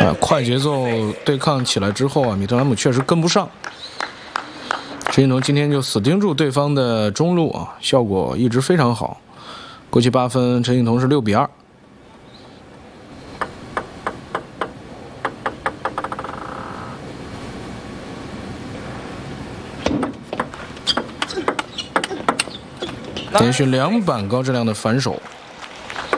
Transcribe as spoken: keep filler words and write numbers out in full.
啊，快节奏对抗起来之后啊，米特兰姆确实跟不上。陈欣桐今天就死盯住对方的中路啊，效果一直非常好。过去八分，陈欣桐是六比二。连续两板高质量的反手。